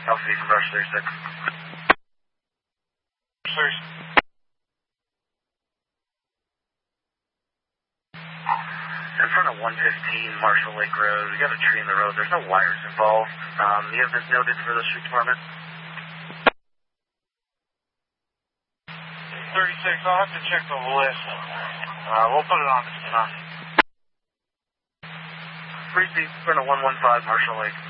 Alpha V from Brush 36. In front of 115 Marshall Lake Road, we got a tree in the road. There's no wires involved. You have this noted for the street department? 36, I'll have to check the list. We'll put it on this time. Free speed, in front of 115 Marshall Lake.